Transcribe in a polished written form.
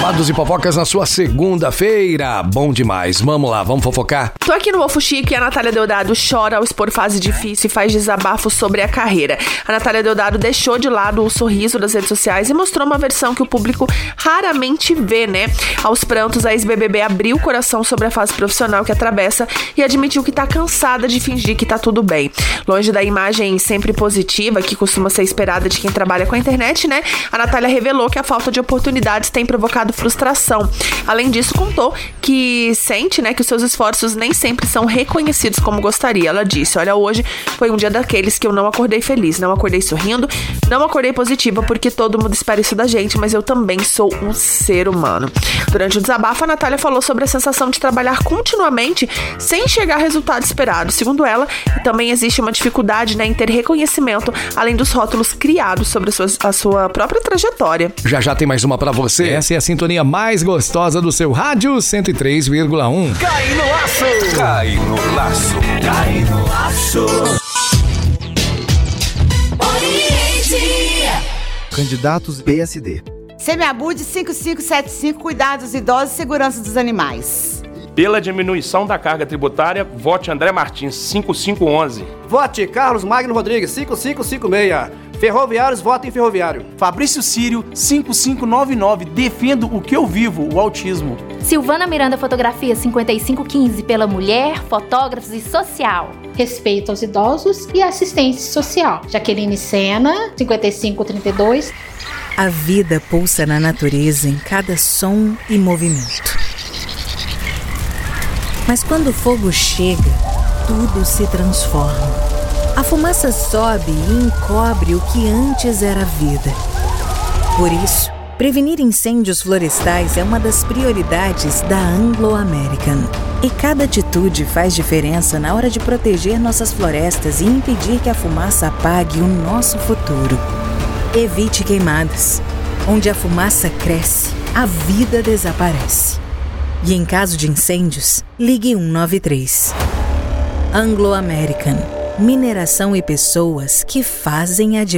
Babados e fofocas na sua segunda-feira. Bom demais. Vamos lá, vamos fofocar. Tô aqui no Ofo Chique e a Natália Deodato chora ao expor fase difícil e faz desabafo sobre a carreira. A Natália Deodato deixou de lado o sorriso das redes sociais e mostrou uma versão que o público raramente vê, né? Aos prantos, a ex-BBB abriu o coração sobre a fase profissional que atravessa e admitiu que tá cansada de fingir que tá tudo bem. Longe da imagem sempre positiva que costuma ser esperada de quem trabalha com a internet, né? A Natália revelou que a falta de oportunidades tem provocado frustração. Além disso, contou que sente, né, que os seus esforços nem sempre são reconhecidos como gostaria. Ela disse: olha, hoje foi um dia daqueles que eu não acordei feliz, não acordei sorrindo, não acordei positiva, porque todo mundo espera isso da gente, mas eu também sou um ser humano. Durante o desabafo, a Natália falou sobre a sensação de trabalhar continuamente sem chegar ao resultado esperado. Segundo ela, também existe uma dificuldade, né, em ter reconhecimento, além dos rótulos criados sobre a sua própria trajetória. Já tem mais uma pra você. Essa é a sintonia mais gostosa do seu rádio 103,1. Cai no laço! Cai no laço! Cai no laço! Candidatos PSD. Semiabude 5575, cuidados dos idosos e segurança dos animais. Pela diminuição da carga tributária, vote André Martins, 5511. Vote Carlos Magno Rodrigues, 5556. Ferroviários, votem ferroviário. Fabrício Sírio, 5599. Defendo o que eu vivo, o autismo. Silvana Miranda Fotografia, 5515, pela mulher, fotógrafos e social. Respeito aos idosos e assistência social. Jaqueline Sena, 5532. A vida pulsa na natureza em cada som e movimento. Mas quando o fogo chega, tudo se transforma. A fumaça sobe e encobre o que antes era vida. Por isso, prevenir incêndios florestais é uma das prioridades da Anglo American. E cada atitude faz diferença na hora de proteger nossas florestas e impedir que a fumaça apague o nosso futuro. Evite queimadas. Onde a fumaça cresce, a vida desaparece. E em caso de incêndios, ligue 193. Anglo American. Mineração e pessoas que fazem a diferença.